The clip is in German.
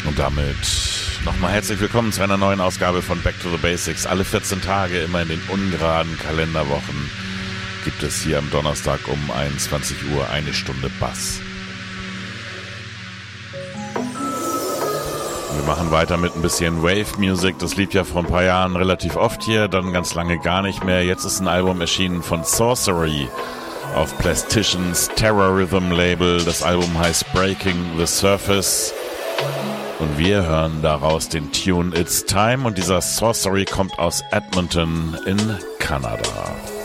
Und damit nochmal herzlich willkommen zu einer neuen Ausgabe von Back to the Basics. Alle 14 Tage, immer in den ungeraden Kalenderwochen, gibt es hier am Donnerstag um 21 Uhr eine Stunde Bass. Wir machen weiter mit ein bisschen Wave Music. Das lief ja vor ein paar Jahren relativ oft hier, dann ganz lange gar nicht mehr. Jetzt ist ein Album erschienen von Sorcery auf Plastitions Terrorism Label. Das Album heißt Breaking the Surface. Und wir hören daraus den Tune It's Time. Und dieser Sorcery kommt aus Edmonton in Kanada.